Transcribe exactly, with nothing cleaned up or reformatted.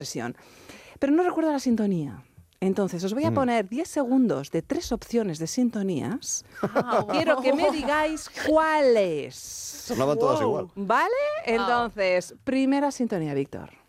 versión. Pero no recuerdo la sintonía. Entonces, os voy a poner diez segundos de tres opciones de sintonías. Ah, Quiero que me digáis cuáles. Sonaban todas igual. ¿Vale? Entonces, primera sintonía, Víctor.